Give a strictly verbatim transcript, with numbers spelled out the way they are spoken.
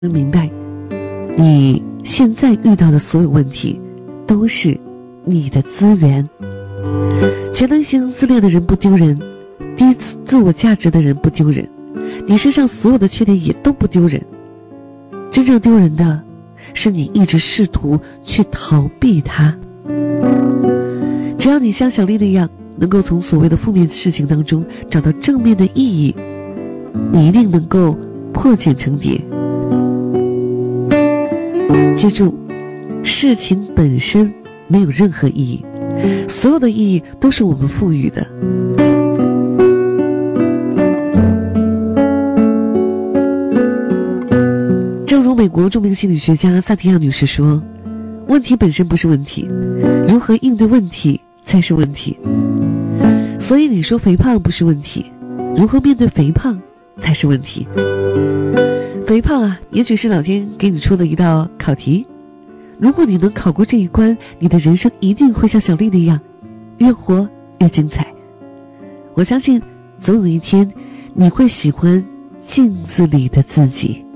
明白，你现在遇到的所有问题都是你的资源。全能型自恋的人不丢人，低自我价值的人不丢人，你身上所有的缺点也都不丢人。真正丢人的是你一直试图去逃避它。只要你像小丽那样能够从所谓的负面事情当中找到正面的意义，你一定能够破茧成蝶。记住，事情本身没有任何意义，所有的意义都是我们赋予的。正如美国著名心理学家萨提亚女士说，问题本身不是问题，如何应对问题才是问题。所以你说肥胖不是问题，如何面对肥胖才是问题。肥胖啊，也许是老天给你出的一道考题，如果你能考过这一关，你的人生一定会像小丽那样越活越精彩。我相信总有一天你会喜欢镜子里的自己。